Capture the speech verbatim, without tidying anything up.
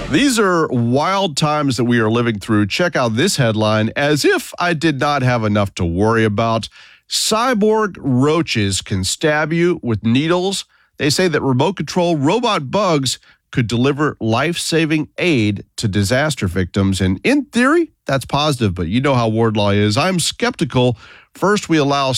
These are wild times that we are living through. Check out this headline. As if I did not have enough to worry about, cyborg roaches can stab you with needles. They say that remote control robot bugs could deliver life-saving aid to disaster victims. And in theory, that's positive, but you know how Wardlaw is. I'm skeptical. First, we allow